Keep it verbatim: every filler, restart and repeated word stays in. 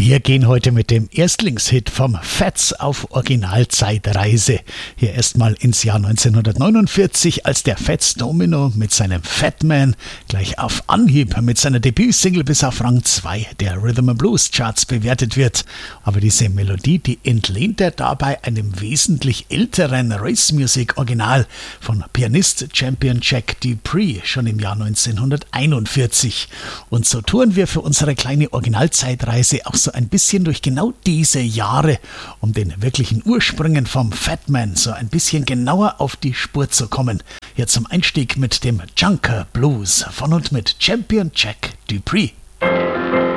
Wir gehen heute mit dem Erstlingshit vom Fats auf Originalzeitreise. Hier erstmal ins Jahr neunzehnhundertneunundvierzig, als der Fats Domino mit seinem Fat Man gleich auf Anhieb mit seiner Debütsingle bis auf Rang zwei der Rhythm and Blues Charts bewertet wird. Aber diese Melodie, die entlehnt er dabei einem wesentlich älteren Race Music Original von Pianist Champion Jack Dupree schon im Jahr neunzehnhunderteinundvierzig. Und so touren wir für unsere kleine Originalzeitreise auch so ein bisschen durch genau diese Jahre, um den wirklichen Ursprüngen vom Fat Man so ein bisschen genauer auf die Spur zu kommen. Hier zum Einstieg mit dem Junker Blues von und mit Champion Jack Dupree.